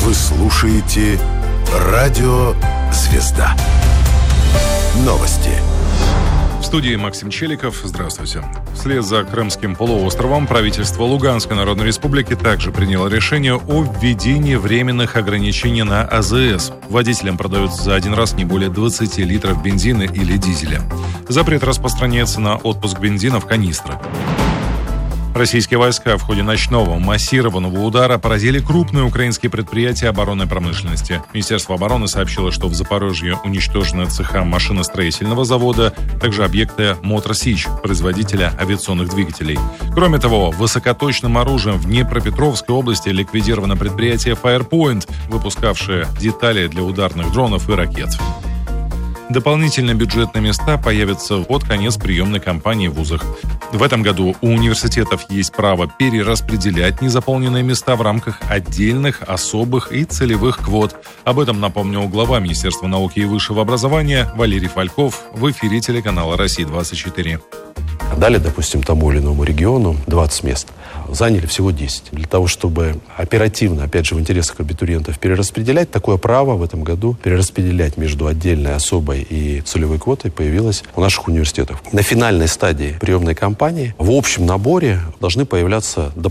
Вы слушаете «Радио Звезда». Новости. В студии Максим Челиков. Здравствуйте. Вслед за Крымским полуостровом правительство Луганской Народной Республики также приняло решение о введении временных ограничений на АЗС. Водителям продаются за один раз не более 20 литров бензина или дизеля. Запрет распространяется на отпуск бензина в канистрах. Российские войска в ходе ночного массированного удара поразили крупные украинские предприятия оборонной промышленности. Министерство обороны сообщило, что в Запорожье уничтожены цеха машиностроительного завода, также объекты Мотор Сич, производителя авиационных двигателей. Кроме того, высокоточным оружием в Днепропетровской области ликвидировано предприятие Firepoint, выпускавшее детали для ударных дронов и ракет. Дополнительные бюджетные места появятся под конец приемной кампании в вузах. В этом году у университетов есть право перераспределять незаполненные места в рамках отдельных, особых и целевых квот. Об этом напомнил глава Министерства науки и высшего образования Валерий Фальков в эфире телеканала «Россия-24». Дали, допустим, тому или иному региону 20 мест. Заняли всего 10. Для того, чтобы оперативно, опять же, в интересах абитуриентов перераспределять, такое право в этом году перераспределять между отдельной, особой и целевой квотой появилось у наших университетов. На финальной стадии приемной кампании в общем наборе должны появляться дополнительные